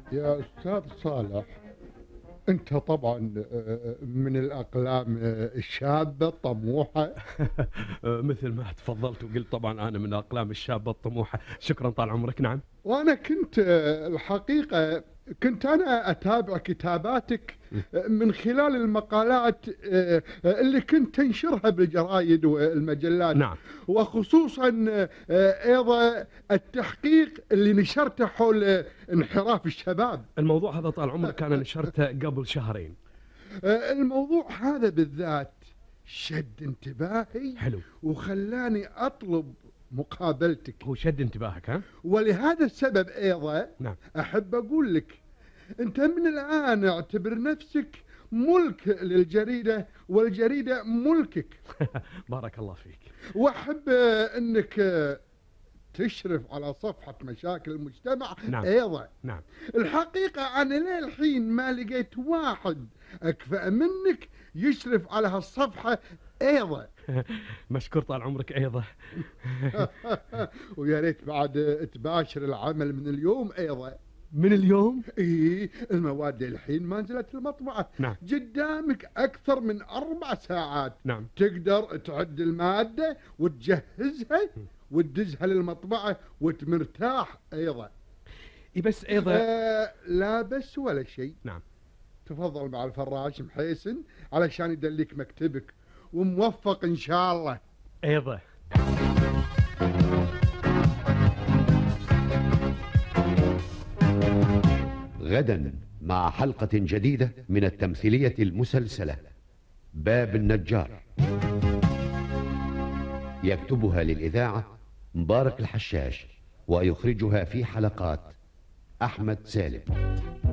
يا أستاذ صالح، أنت طبعا من الأقلام الشابة الطموحة. مثل ما تفضلت وقلت، طبعا أنا من الأقلام الشابة الطموحة. شكرا طال عمرك. نعم. وأنا كنت الحقيقة كنت أنا أتابع كتاباتك من خلال المقالات اللي كنت تنشرها بالجرايد والمجلات. نعم. وخصوصا أيضا التحقيق اللي نشرته حول انحراف الشباب. الموضوع هذا طال عمرك أنا نشرته قبل شهرين. الموضوع هذا بالذات شد انتباهي. حلو. وخلاني أطلب مقابلتك. هو شد انتباهك ها؟ ولهذا السبب أيضا نعم. أحب أقول لك، أنت من الآن اعتبر نفسك ملك للجريدة والجريدة ملكك. بارك الله فيك. وأحب أنك تشرف على صفحة مشاكل المجتمع. نعم. أيضا نعم. الحقيقة أنا للحين ما لقيت واحد أكفأ منك يشرف على هالصفحة أيضا. مشكور طال عمرك أيضا. ويا ريت بعد تباشر العمل من اليوم أيضا. من اليوم؟ إيه، المواد الحين ما نزلت المطبعة. نعم. قدامك أكثر من 4 ساعات. نعم. تقدر تعد المادة وتجهزها وتدزها للمطبعة وتمرتاح أيضا. بس أيضا لا بس ولا شيء. نعم. تفضل مع الفراش محيسن علشان يدليك مكتبك، وموفق إن شاء الله. أيضا. غدا مع حلقة جديدة من التمثيلية المسلسلة باب النجار. يكتبها للإذاعة مبارك الحشاش، ويخرجها في حلقات أحمد سالم.